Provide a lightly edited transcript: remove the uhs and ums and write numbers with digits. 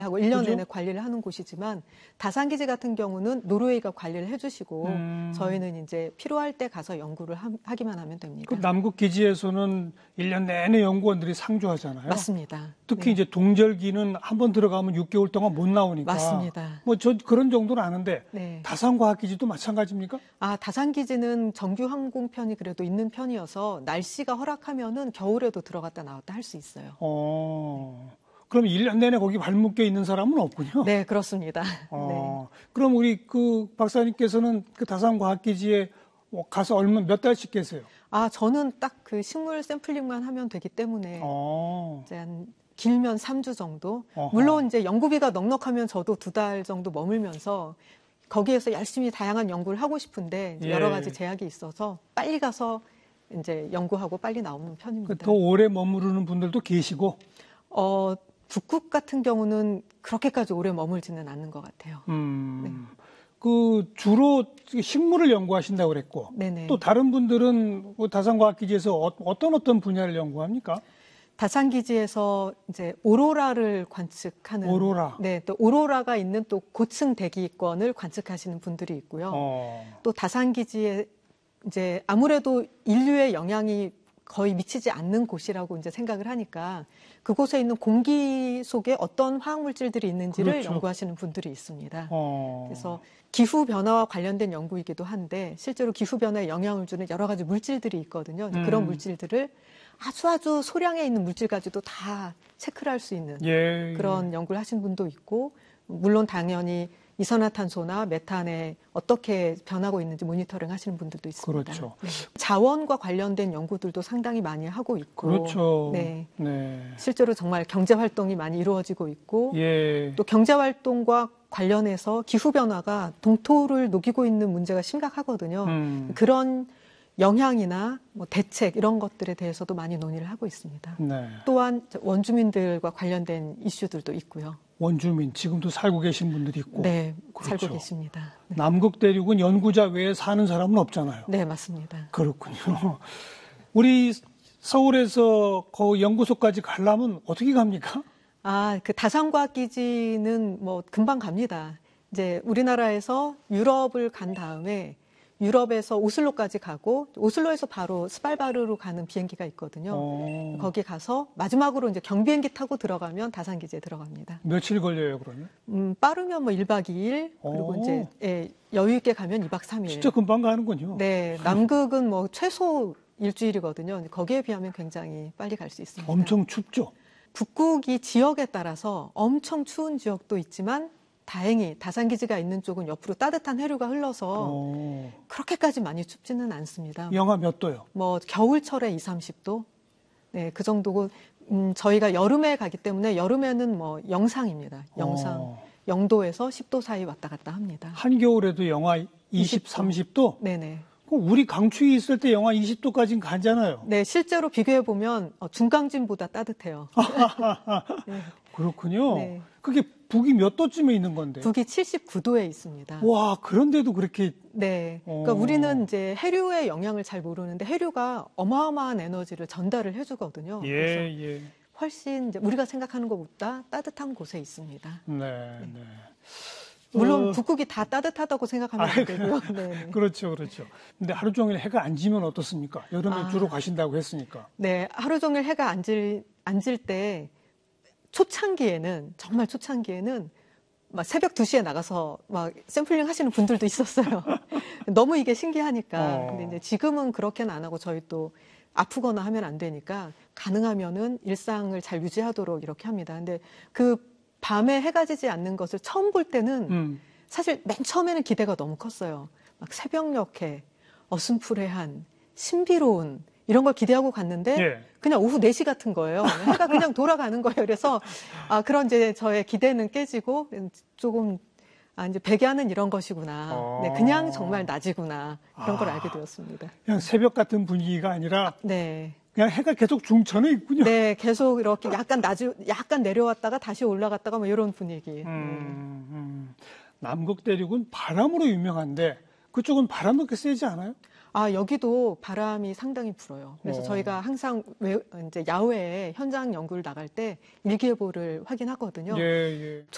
하고 1년 그죠? 내내 관리를 하는 곳이지만 다산기지 같은 경우는 노르웨이가 관리를 해주시고 저희는 이제 필요할 때 가서 연구를 하기만 하면 됩니다. 그 남극 기지에서는 1년 내내 연구원들이 상주하잖아요. 맞습니다. 특히 네. 이제 동절기는 한번 들어가면 6개월 동안 못 나오니까. 맞습니다. 뭐 저 그런 정도는 아는데 네. 다산과학기지도 마찬가지입니까? 다산기지는 정규 항공편이 그래도 있는 편이어서 날씨가 허락하면은 겨울에도 들어갔다 나왔다 할 수 있어요. 그럼 1년 내내 거기 발묶여 있는 사람은 없군요. 네, 그렇습니다. 네. 그럼 우리 그 박사님께서는 그 다산과학기지에 가서 몇 달씩 계세요? 저는 딱 그 식물 샘플링만 하면 되기 때문에 이제 한 길면 3주 정도. 물론 이제 연구비가 넉넉하면 저도 2달 정도 머물면서 거기에서 열심히 다양한 연구를 하고 싶은데 여러 가지 제약이 있어서 빨리 가서 이제 연구하고 빨리 나오는 편입니다. 더 오래 머무르는 분들도 계시고? 북극 같은 경우는 그렇게까지 오래 머물지는 않는 것 같아요. 네. 주로 식물을 연구하신다고 그랬고, 네네. 또 다른 분들은 다산과학기지에서 어떤 분야를 연구합니까? 다산기지에서 이제 오로라를 관측하는. 오로라. 네, 또 오로라가 있는 또 고층 대기권을 관측하시는 분들이 있고요. 또 다산기지에 이제 아무래도 인류의 영향이 거의 미치지 않는 곳이라고 이제 생각을 하니까 그곳에 있는 공기 속에 어떤 화학물질들이 있는지를 그렇죠. 연구하시는 분들이 있습니다. 그래서 기후변화와 관련된 연구이기도 한데 실제로 기후변화에 영향을 주는 여러 가지 물질들이 있거든요. 그런 물질들을 아주 소량에 있는 물질까지도 다 체크를 할 수 있는 그런 연구를 하신 분도 있고 물론 당연히 이산화탄소나 메탄에 어떻게 변하고 있는지 모니터링 하시는 분들도 있습니다. 그렇죠. 네. 자원과 관련된 연구들도 상당히 많이 하고 있고 그렇죠. 네. 네. 실제로 정말 경제활동이 많이 이루어지고 있고 또 경제활동과 관련해서 기후변화가 동토를 녹이고 있는 문제가 심각하거든요. 그런 영향이나 뭐 대책 이런 것들에 대해서도 많이 논의를 하고 있습니다. 네. 또한 원주민들과 관련된 이슈들도 있고요. 원주민, 지금도 살고 계신 분들이 있고. 네, 그렇죠. 살고 계십니다. 네. 남극 대륙은 연구자 외에 사는 사람은 없잖아요. 네, 맞습니다. 그렇군요. 우리 서울에서 그 연구소까지 가려면 어떻게 갑니까? 그 다산과학기지는 뭐 금방 갑니다. 이제 우리나라에서 유럽을 간 다음에 유럽에서 오슬로까지 가고 오슬로에서 바로 스발바르로 가는 비행기가 있거든요. 거기 가서 마지막으로 이제 경비행기 타고 들어가면 다산기지에 들어갑니다. 며칠 걸려요, 그러면? 빠르면 뭐 1박 2일 그리고 이제 여유 있게 가면 2박 3일. 진짜 금방 가는군요. 네, 남극은 뭐 최소 일주일이거든요. 거기에 비하면 굉장히 빨리 갈 수 있습니다. 엄청 춥죠? 북극이 지역에 따라서 엄청 추운 지역도 있지만 다행히 다산기지가 있는 쪽은 옆으로 따뜻한 해류가 흘러서 그렇게까지 많이 춥지는 않습니다. 영하 몇 도요? 뭐 겨울철에 20, 30도? 네, 그 정도고 저희가 여름에 가기 때문에 여름에는 뭐 영상입니다. 영상. 0도에서 10도 사이 왔다 갔다 합니다. 한겨울에도 영하 20, 30도? 네네. 우리 강추위 있을 때 영하 20도까지는 가잖아요. 네, 실제로 비교해 보면 중강진보다 따뜻해요. 네. 그렇군요. 네. 그게 북이 몇 도쯤에 있는 건데? 북이 79도에 있습니다. 와, 그런데도 그렇게. 네. 그러니까 우리는 이제 해류의 영향을 잘 모르는데 해류가 어마어마한 에너지를 전달을 해주거든요. 그래서 훨씬 이제 우리가 생각하는 것보다 따뜻한 곳에 있습니다. 네. 물론 북극이 다 따뜻하다고 생각하면 안 되고요. 네. 그렇죠. 근데 하루 종일 해가 안 지면 어떻습니까? 여름에 주로 가신다고 했으니까. 네, 하루 종일 해가 안 질 때 정말 초창기에는 막 새벽 2시에 나가서 막 샘플링 하시는 분들도 있었어요. 너무 이게 신기하니까. 근데 이제 지금은 그렇게는 안 하고 저희 또 아프거나 하면 안 되니까 가능하면은 일상을 잘 유지하도록 이렇게 합니다. 근데 그 밤에 해가 지지 않는 것을 처음 볼 때는 사실 맨 처음에는 기대가 너무 컸어요. 막 새벽녘에 어슴푸레한 신비로운 이런 걸 기대하고 갔는데 그냥 오후 4시 같은 거예요. 해가 그냥 돌아가는 거예요. 그래서 그런 이제 저의 기대는 깨지고 조금 이제 백야는 이런 것이구나. 네, 그냥 정말 낮이구나. 그런 걸 알게 되었습니다. 그냥 새벽 같은 분위기가 아니라 네. 그냥 해가 계속 중천에 있군요. 네, 계속 이렇게 약간 내려왔다가 다시 올라갔다가 뭐 이런 분위기. 남극 대륙은 바람으로 유명한데 그쪽은 바람도 꽤 세지 않아요? 여기도 바람이 상당히 불어요. 그래서 저희가 항상 이제 야외에 현장 연구를 나갈 때 일기예보를 확인하거든요.